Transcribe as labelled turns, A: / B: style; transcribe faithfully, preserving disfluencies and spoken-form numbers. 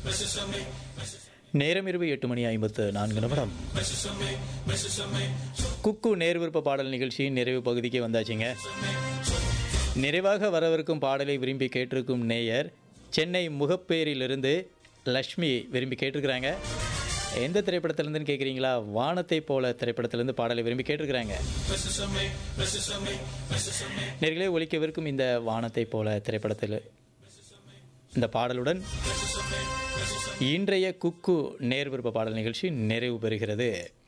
A: நேரம் இரவு எட்டு மணி ஐம்பத்து நான்கு நிமிடம். குக்கு நேர்விருப்ப பாடல் நிகழ்ச்சியின் நிறைவு பகுதிக்கு வந்தாச்சுங்க. நிறைவாக வரவிருக்கும் பாடலை விரும்பி கேட்டிருக்கும் நேயர் சென்னை முகப்பேரிலிருந்து லக்ஷ்மி விரும்பி கேட்டிருக்கிறாங்க. எந்த திரைப்படத்திலிருந்துன்னு கேட்குறீங்களா? வானத்தை போல திரைப்படத்திலிருந்து பாடலை விரும்பி கேட்டிருக்கிறாங்க. நேர்களே, ஒலிக்கவிருக்கும் இந்த வானத்தை போல திரைப்படத்தில் இந்த பாடலுடன் இன்றைய குக்கு நேர்விருப்ப பாடல் நிகழ்ச்சி நிறைவு பெறுகிறது.